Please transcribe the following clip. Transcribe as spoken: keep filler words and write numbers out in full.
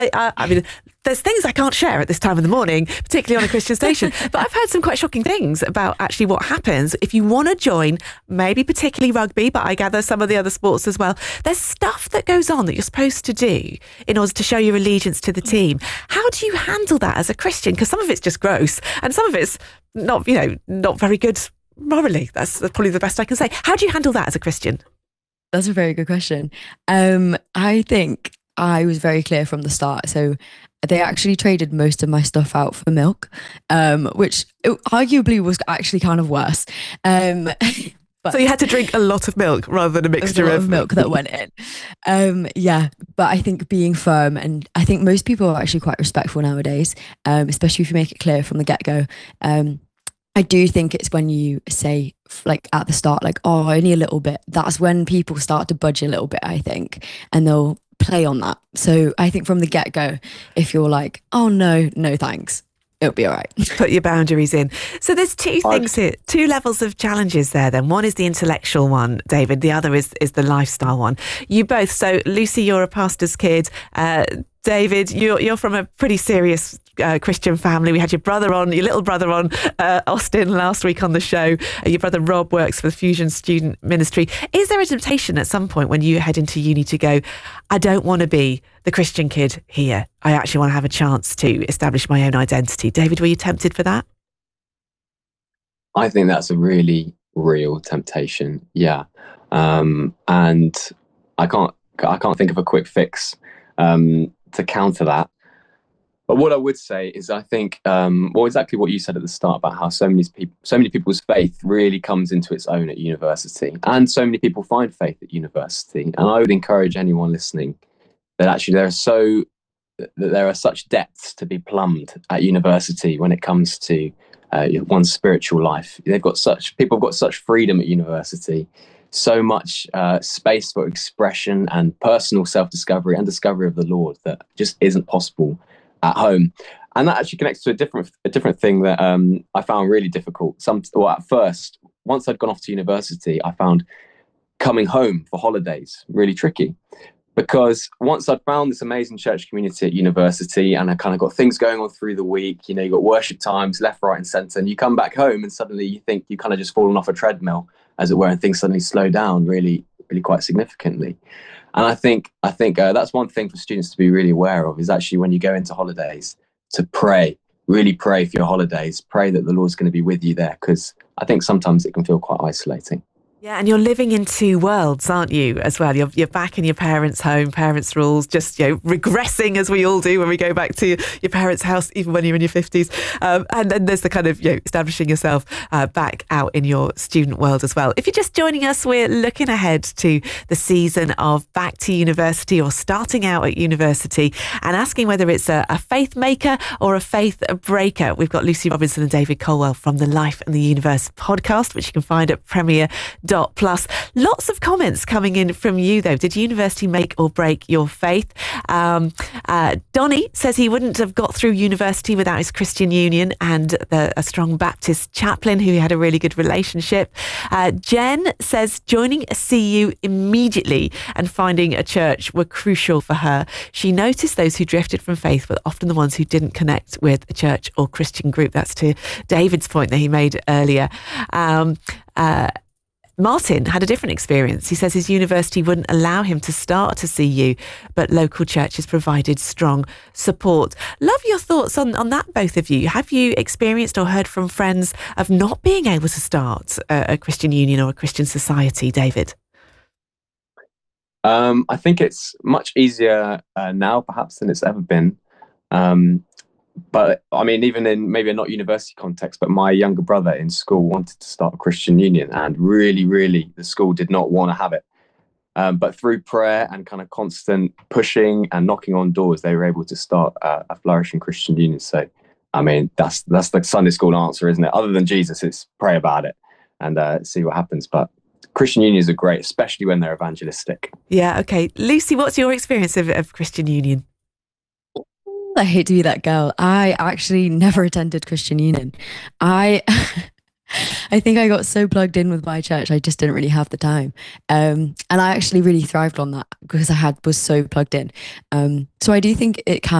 I, I mean, there's things I can't share at this time of the morning, particularly on a Christian station. But I've heard some quite shocking things about actually what happens if you want to join, maybe particularly rugby, but I gather some of the other sports as well. There's stuff that goes on that you're supposed to do in order to show your allegiance to the team. How do you handle that as a Christian? Because some of it's just gross and some of it's not, you know, not very good morally. That's probably the best I can say. How do you handle that as a Christian? That's a very good question. Um, I think I was very clear from the start. So they actually traded most of my stuff out for milk, um, which arguably was actually kind of worse. Um, but so you had to drink a lot of milk rather than a mixture a lot of... of milk that went in. Um, yeah, but I think being firm, and I think most people are actually quite respectful nowadays, um, especially if you make it clear from the get-go. Um, I do think it's when you say, like at the start, like, oh, only a little bit. That's when people start to budge a little bit, I think, and they'll play on that. So I think from the get-go, if you're like, oh no, no thanks, it'll be all right. Put your boundaries in. So there's two things here, two levels of challenges there then. One is the intellectual one, David. The other is is the lifestyle one. You both, so Lucy, you're a pastor's kid. Uh, David, you're, you're from a pretty serious uh, Christian family. We had your brother on, your little brother on, uh, Austin, last week on the show. Uh, your brother Rob works for the Fusion Student Ministry. Is there a temptation at some point when you head into uni to go, I don't want to be the Christian kid here. I actually want to have a chance to establish my own identity. David, were you tempted for that? I think that's a really real temptation. Yeah. Um, and I can't, I can't think of a quick fix um, to counter that. But what I would say is, I think, um, well, exactly what you said at the start about how so many people, so many people's faith really comes into its own at university, and so many people find faith at university. And I would encourage anyone listening that actually there are so that there are such depths to be plumbed at university when it comes to uh, one's spiritual life. They've got such people have got such freedom at university, so much uh, space for expression and personal self-discovery and discovery of the Lord that just isn't possible at home. And that actually connects to a different a different thing that um, I found really difficult. Some, well, at first, once I'd gone off to university, I found coming home for holidays really tricky. Because once I'd found this amazing church community at university and I kind of got things going on through the week, you know, you got worship times left, right and centre, and you come back home and suddenly you think you kind of just fallen off a treadmill, as it were, and things suddenly slow down really, really quite significantly. And I think I think uh, that's one thing for students to be really aware of, is actually when you go into holidays, to pray, really pray for your holidays, pray that the Lord's going to be with you there, because I think sometimes it can feel quite isolating. Yeah, and you're living in two worlds, aren't you, as well? You're you're back in your parents' home, parents' rules, just, you know, regressing as we all do when we go back to your parents' house, even when you're in your fifties. Um, and then there's the kind of, you know, establishing yourself uh, back out in your student world as well. If you're just joining us, we're looking ahead to the season of Back to University, or starting out at university, and asking whether it's a, a faith maker or a faith breaker. We've got Lucy Robinson and David Colwell from the Life and the Universe podcast, which you can find at Premier Dot plus. Lots of comments coming in from you though. Did university make or break your faith? Um, uh, Donny says he wouldn't have got through university without his Christian union and the, a strong Baptist chaplain who he had a really good relationship. Uh, Jen says joining a C U immediately and finding a church were crucial for her. She noticed those who drifted from faith were often the ones who didn't connect with a church or Christian group. That's to David's point that he made earlier. Um, uh, Martin had a different experience. He says his university wouldn't allow him to start a C U, but local churches provided strong support. Love your thoughts on, on that, both of you. Have you experienced or heard from friends of not being able to start a, a Christian union or a Christian society, David? Um, I think it's much easier uh, now, perhaps, than it's ever been. Um, But I mean, even in maybe a not university context, but my younger brother in school wanted to start a Christian union, and really, really, the school did not want to have it. Um, but through prayer and kind of constant pushing and knocking on doors, they were able to start uh, a flourishing Christian union. So, I mean, that's that's the Sunday school answer, isn't it? Other than Jesus, it's pray about it and uh, see what happens. But Christian unions are great, especially when they're evangelistic. Yeah, okay. Lucy, what's your experience of, of Christian union? I hate to be that girl. I actually never attended Christian Union. I I think I got so plugged in with my church, I just didn't really have the time. Um, and I actually really thrived on that because I had was so plugged in. Um, so I do think it can